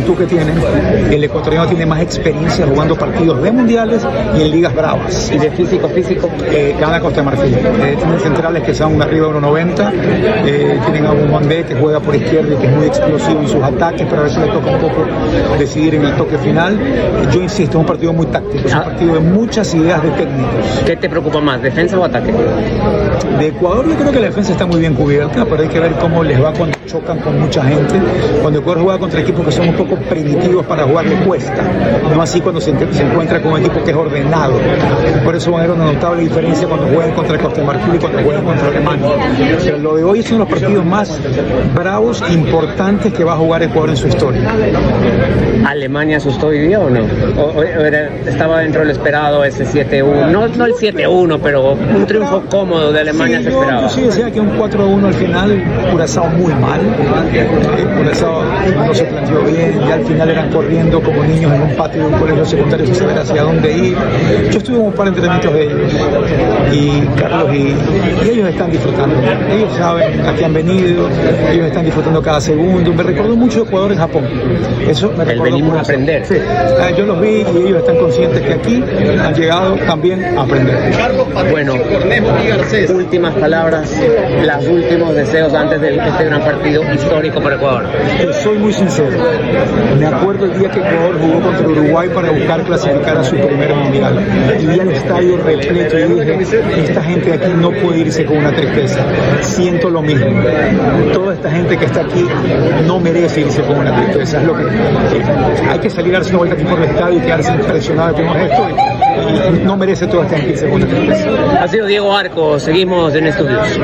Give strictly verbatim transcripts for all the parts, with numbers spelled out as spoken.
juventud que tienen, el ecuatoriano tiene más experiencia jugando partidos de mundiales y en ligas bravas. ¿Y de físico, físico? Eh, gana Costa de Marfil. Eh, tienen centrales que son arriba de uno noventa, eh, tienen a un Mondé que juega por izquierda y que es muy explosivo en sus ataques, pero a veces le toca un poco decidir en el toque final. Eh, yo insisto, es un partido muy táctico, es un partido de muchas ideas de técnicos. ¿Qué te preocupa más, defensa o ataque? De Ecuador yo creo que la defensa está muy bien cubierta, pero hay que ver cómo les va cuando chocan con mucha gente. Cuando Ecuador juega contra equipos que son un poco primitivos para jugar le cuesta, no así cuando se, se encuentra con un equipo que es ordenado. Por eso van a ver una notable diferencia cuando juegan contra Costa de Marfil y cuando juegan contra Alemania. Pero lo de hoy es uno de los partidos más bravos, importantes que va a jugar Ecuador en su historia. ¿Alemania asustó hoy día o no? ¿O, o era, estaba dentro del esperado ese siete uno? No, no el siete uno, pero un triunfo cómodo de Alemania sí, se yo, esperaba. Yo sí decía que un cuatro a uno al final, Curazao muy mal. Eh, Curazao no se planteó bien, ya al final eran corriendo como niños en un patio de un colegio secundario sin saber hacia dónde ir. Yo estuve en un par de entrenamientos de ellos y Carlos y, y ellos están disfrutando. Ellos saben a qué han venido, ellos están disfrutando cada segundo. Me recordó mucho Ecuador en Japón. Eso me El venimos a aprender. Sí. Yo los vi y ellos están conscientes que aquí han llegado también a aprender. Bueno, últimas palabras, los últimos deseos antes de este gran partido histórico para Ecuador. Soy muy sincero. Me acuerdo el día que Ecuador jugó contra Uruguay para buscar clasificar a su primer mundial. Y vi al estadio repleto y dije, esta gente de aquí no puede irse con una tristeza. Siento lo mismo. Toda esta gente que está aquí no merece irse con una tristeza. Es lo que eh, hay que salir a darse una vuelta aquí por el estadio y quedarse impresionado de cómo es esto. Y, y no merece toda esta gente irse con una tristeza. Ha sido Diego Arcos, seguimos en estudios.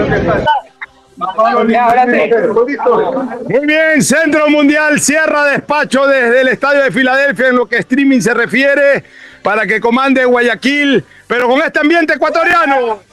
Muy bien, Centro Mundial cierra despacho desde el estadio de Filadelfia en lo que streaming se refiere para que comande Guayaquil, pero con este ambiente ecuatoriano.